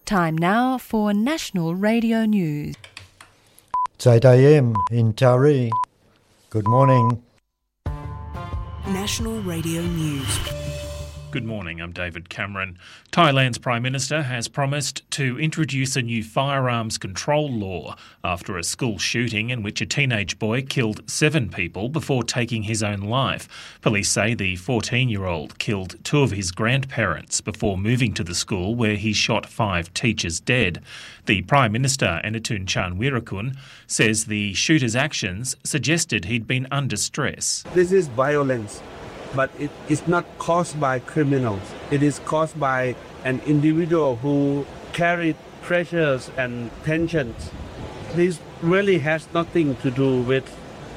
Time now for National Radio News. It's 8 a.m. in Taree. Good morning. National Radio News. Good morning, I'm David Cameron. Thailand's Prime Minister has promised to introduce a new firearms control law after a school shooting in which a teenage boy killed 7 people before taking his own life. Police say the 14-year-old killed 2 of his grandparents before moving to the school where he shot 5 teachers dead. The Prime Minister, Anatun Chanwirakul, says the shooter's actions suggested he'd been under stress. This is violence. But it is not caused by criminals. It is caused by an individual who carried pressures and tensions. This really has nothing to do with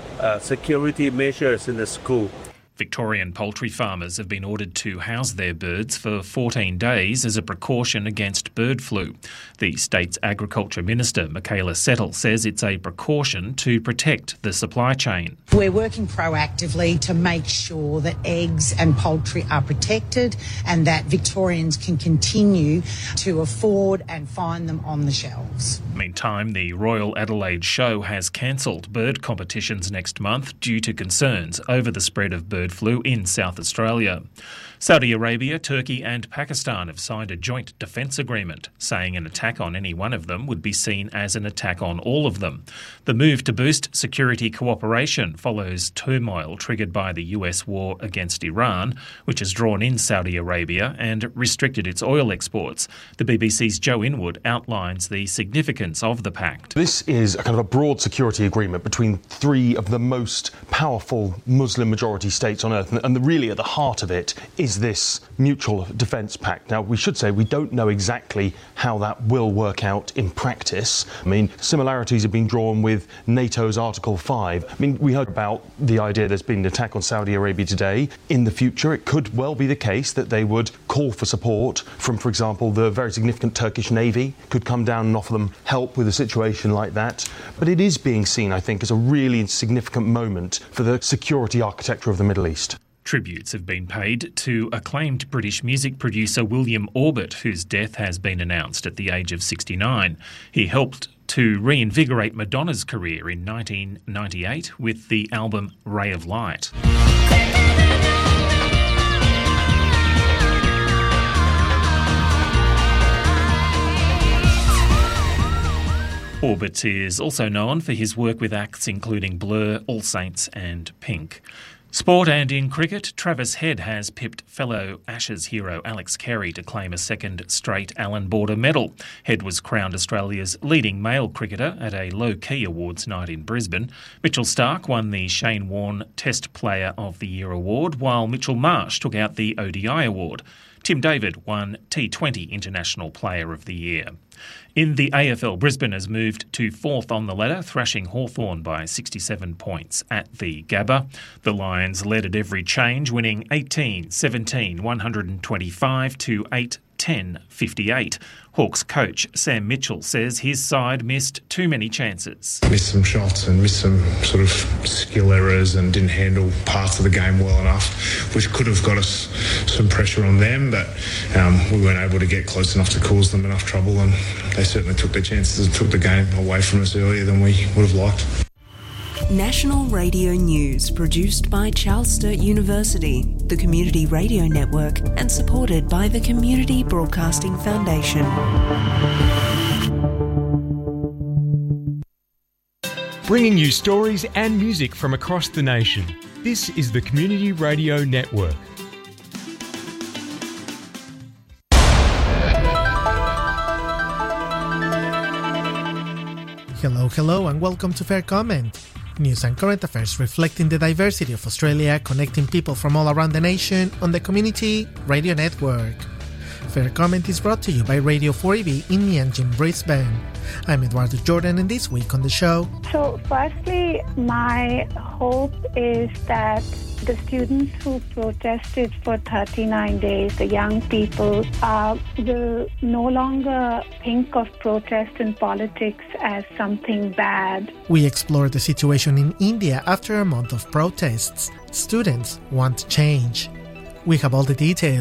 security measures in the school. Victorian poultry farmers have been ordered to house their birds for 14 days as a precaution against bird flu. The state's Agriculture Minister, Michaela Settle, says it's a precaution to protect the supply chain. We're working proactively to make sure that eggs and poultry are protected and that Victorians can continue to afford and find them on the shelves. Meantime, the Royal Adelaide Show has cancelled bird competitions next month due to concerns over the spread of bird flu in South Australia. Saudi Arabia, Turkey and Pakistan have signed a joint defence agreement, saying an attack on any one of them would be seen as an attack on all of them. The move to boost security cooperation follows turmoil triggered by the US war against Iran, which has drawn in Saudi Arabia and restricted its oil exports. The BBC's Joe Inwood outlines the significance of the pact. This is a kind of a broad security agreement between 3 of the most powerful Muslim-majority states on earth, and really at the heart of it is this mutual defence pact. Now, we should say we don't know exactly how that will work out in practice. I mean, similarities have been drawn with NATO's Article 5. I mean, we heard about the idea there's been an attack on Saudi Arabia today. In the future, it could well be the case that they would call for support from, for example, the very significant Turkish Navy, could come down and offer them help with a situation like that. But it is being seen, I think, as a really significant moment for the security architecture of the Middle East. Tributes have been paid to acclaimed British music producer William Orbit, whose death has been announced at the age of 69. He helped to reinvigorate Madonna's career in 1998 with the album Ray of Light. Orbit is also known for his work with acts including Blur, All Saints and Pink. Sport and in cricket, Travis Head has pipped fellow Ashes hero Alex Carey to claim a second straight Allan Border medal. Head was crowned Australia's leading male cricketer at a low-key awards night in Brisbane. Mitchell Starc won the Shane Warne Test Player of the Year award, while Mitchell Marsh took out the ODI award. Tim David won T20 International Player of the Year. In the AFL, Brisbane has moved to 4th on the ladder, thrashing Hawthorn by 67 points at the Gabba. The Lions led at every change, winning 18-17, 125 to 8-10-58. Hawks coach Sam Mitchell says his side missed too many chances. Missed some shots and missed some sort of skill errors and didn't handle parts of the game well enough, which could have got us some pressure on them, but we weren't able to get close enough to cause them enough trouble, and they certainly took their chances and took the game away from us earlier than we would have liked. National Radio News, produced by Charles Sturt University, the Community Radio Network, and supported by the Community Broadcasting Foundation. Bringing you stories and music from across the nation. This is the Community Radio Network. Hello and welcome to Fair Comment. News and current affairs reflecting the diversity of Australia, connecting people from all around the nation on the Community Radio Network. Fair Comment is brought to you by Radio 4EB in Mianjin, Brisbane. I'm Eduardo Jordan, and this week on the show. So firstly, my hope is that the students who protested for 39 days, the young people, will no longer think of protest and politics as something bad. We explore the situation in India after a month of protests. Students want change. We have all the details.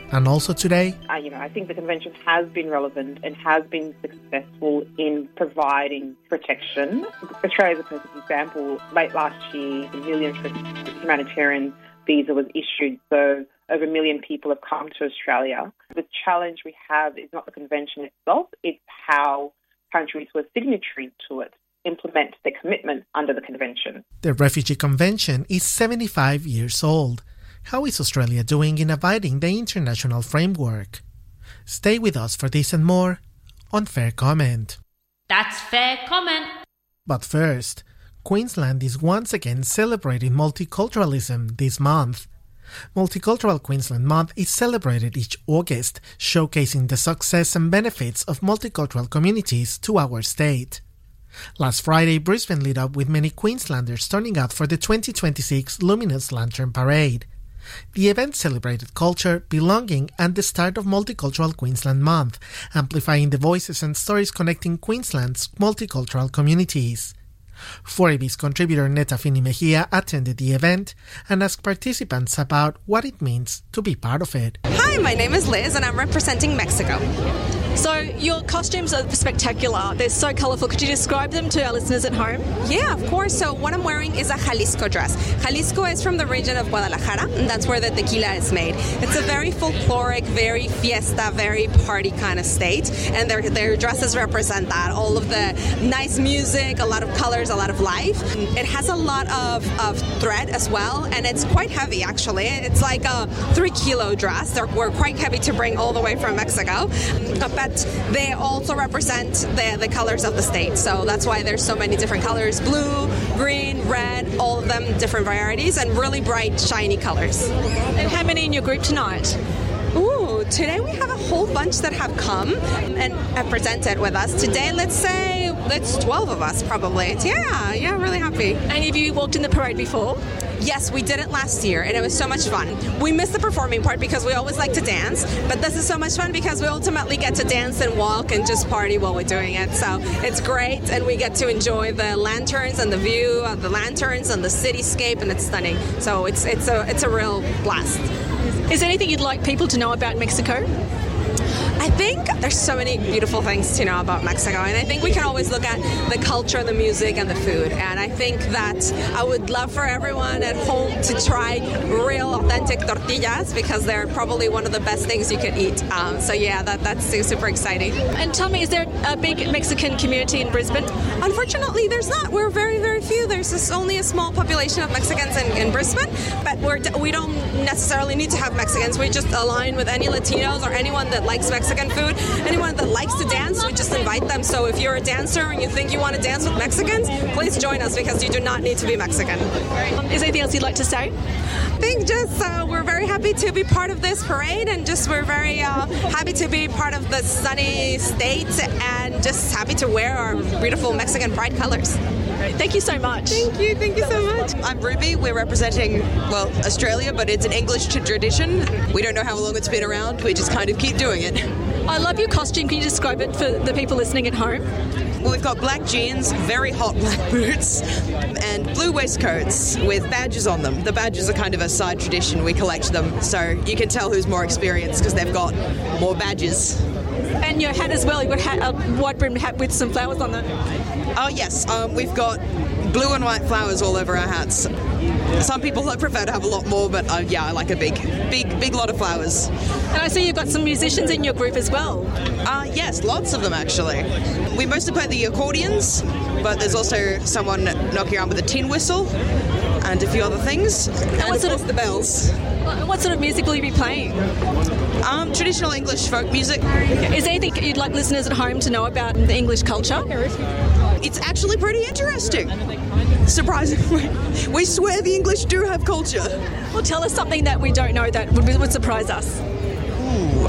And also today, I think the convention has been relevant and has been successful in providing protection. Australia is a perfect example. Late last year, the millions for humanitarian visa was issued, so over 1 million people have come to Australia. The challenge we have is not the convention itself, it's how countries who are signatories to it implement their commitment under the convention. The Refugee Convention is 75 years old. How is Australia doing in abiding the international framework? Stay with us for this and more on Fair Comment. That's Fair Comment. But first, Queensland is once again celebrating multiculturalism this month. Multicultural Queensland Month is celebrated each August, showcasing the success and benefits of multicultural communities to our state. Last Friday, Brisbane lit up with many Queenslanders turning out for the 2026 Luminous Lantern Parade. The event celebrated culture, belonging, and the start of Multicultural Queensland Month, amplifying the voices and stories connecting Queensland's multicultural communities. 4AB's contributor Neta Fini Mejia attended the event and asked participants about what it means to be part of it. Hi, my name is Liz and I'm representing Mexico. So your costumes are spectacular. They're so colourful. Could you describe them to our listeners at home? Yeah, of course. So what I'm wearing is a Jalisco dress. Jalisco is from the region of Guadalajara, and that's where the tequila is made. It's a very folkloric, very fiesta, very party kind of state, and their dresses represent that. All of the nice music, a lot of colors, a lot of life. It has a lot of thread as well, and it's quite heavy actually. It's like a 3-kilo dress. They're quite heavy to bring all the way from Mexico. But they also represent the colors of the state. So that's why there's so many different colors: blue, green, red, all of them different varieties and really bright, shiny colors. And how many in your group tonight? Ooh, today we have a whole bunch that have come and have presented with us. Today, let's say it's 12 of us probably. Yeah, really happy. And have you walked in the parade before? Yes, we did it last year and it was so much fun. We missed the performing part because we always like to dance, but this is so much fun because we ultimately get to dance and walk and just party while we're doing it. So it's great and we get to enjoy the lanterns and the view of the lanterns and the cityscape, and it's stunning. So it's a real blast. Is there anything you'd like people to know about Mexico? I think there's so many beautiful things to know about Mexico, and I think we can always look at the culture, the music, and the food. And I think that I would love for everyone at home to try real, authentic tortillas because they're probably one of the best things you can eat. That's super exciting. And tell me, is there a big Mexican community in Brisbane? Unfortunately, there's not. We're very, very few. There's only a small population of Mexicans in Brisbane, but we don't necessarily need to have Mexicans. We just align with any Latinos or anyone that likes Mexican food. Anyone that likes to dance, we just invite them. So if you're a dancer and you think you want to dance with Mexicans, please join us because you do not need to be Mexican. Is there anything else you'd like to say? I think just we're very happy to be part of this parade, and just we're very happy to be part of the sunny state and just happy to wear our beautiful Mexican pride colors. Great. Thank you so much. Thank you so much. I'm Ruby. We're representing, Australia, but it's an English tradition. We don't know how long it's been around. We just kind of keep doing it. I love your costume. Can you describe it for the people listening at home? Well, we've got black jeans, very hot black boots, and blue waistcoats with badges on them. The badges are kind of a side tradition. We collect them, so you can tell who's more experienced because they've got more badges. And your hat as well. You've got a wide-brimmed hat with some flowers on it. Oh, yes. We've got blue and white flowers all over our hats. Some people prefer to have a lot more, but I like a big lot of flowers. And I see you've got some musicians in your group as well. Yes, lots of them actually. We mostly play the accordions, but there's also someone knocking around with a tin whistle and a few other things. And of course the bells. What sort of music will you be playing? Traditional English folk music. Is there anything you'd like listeners at home to know about the English culture? It's actually pretty interesting. Surprisingly. We swear the English do have culture. Well, tell us something that we don't know that would surprise us. Ooh.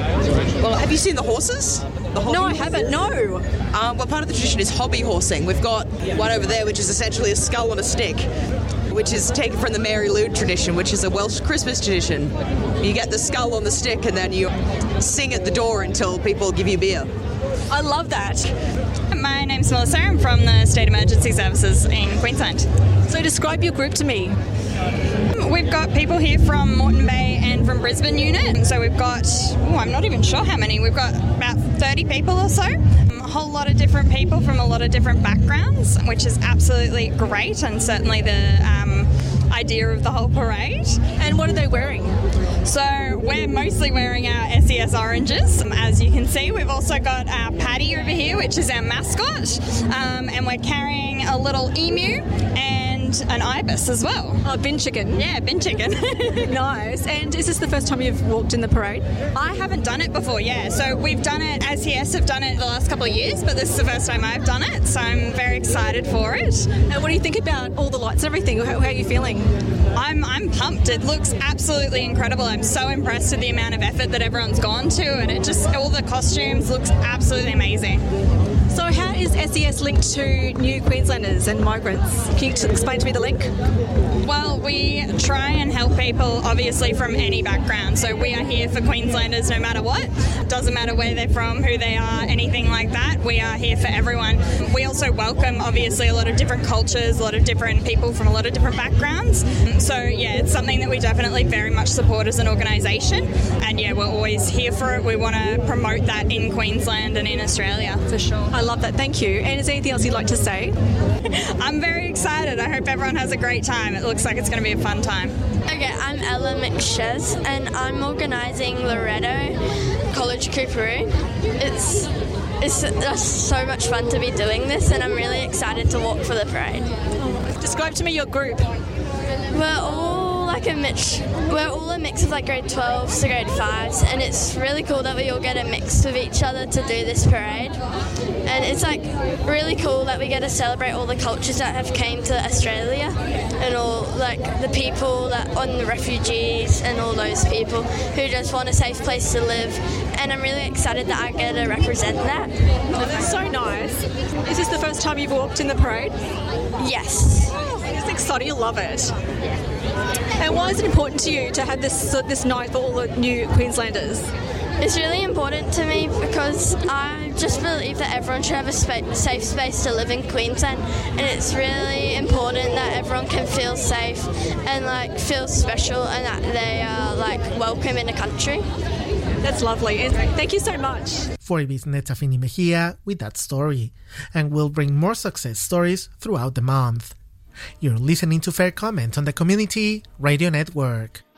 Well, have you seen the horses? No, I haven't, no. Part of the tradition is hobby horsing. We've got one over there, which is essentially a skull on a stick, which is taken from the Mary Lou tradition, which is a Welsh Christmas tradition. You get the skull on the stick and then you sing at the door until people give you beer. I love that. My name's Melissa. I'm from the State Emergency Services in Queensland. So describe your group to me. We've got people here from Moreton Bay and from Brisbane unit. So we've got, I'm not even sure how many. We've got about 30 people or so. A whole lot of different people from a lot of different backgrounds, which is absolutely great, and certainly the idea of the whole parade. And what are they wearing? So we're mostly wearing our SES oranges. As you can see, we've also got our Paddy over here, which is our mascot, and we're carrying a little emu and an ibis as well. Oh, bin chicken. Yeah, bin chicken. Nice. And is this the first time you've walked in the parade? I haven't done it before, yeah. So we've done it, SES have done it the last couple of years, but this is the first time I've done it, so I'm very excited for it. And what do you think about all the lights and everything? How are you feeling? I'm pumped. It looks absolutely incredible. I'm so impressed with the amount of effort that everyone's gone to, and it just, all the costumes looks absolutely amazing. So how is SES linked to New Queenslanders and migrants? Can you explain to me the link? Well, we try and help people, obviously, from any background. So we are here for Queenslanders no matter what. Doesn't matter where they're from, who they are, anything like that. We are here for everyone. We also welcome, obviously, a lot of different cultures, a lot of different people from a lot of different backgrounds. So, yeah, it's something that we definitely very much support as an organisation. And, yeah, we're always here for it. We want to promote that in Queensland and in Australia, for sure. I love that. Thank you. And is there anything else you'd like to say? I'm very excited. I hope everyone has a great time. It looks like it's going to be a fun time. Okay, I'm Ella McShez and I'm organising Loretto College Cooperoo. It's just so much fun to be doing this, and I'm really excited to walk for the parade. Describe to me your group. We're all a mix of like grade 12s to grade 5s, and it's really cool that we all get a mix of each other to do this parade. And it's like really cool that we get to celebrate all the cultures that have came to Australia, and all like the people that on the refugees and all those people who just want a safe place to live. And I'm really excited that I get to represent that. Oh, that's so nice. Is this the first time you've walked in the parade? Yes. It's exciting. You love it. And why is it important to you to have this night for all the new Queenslanders? It's really important to me because I just believe that everyone should have a safe space to live in Queensland, and it's really important that everyone can feel safe and like feel special, and that they are like welcome in the country. That's lovely. And thank you so much. For Ibisneta Fini Mejia with that story, and we'll bring more success stories throughout the month. You're listening to Fair Comment on the Community Radio Network.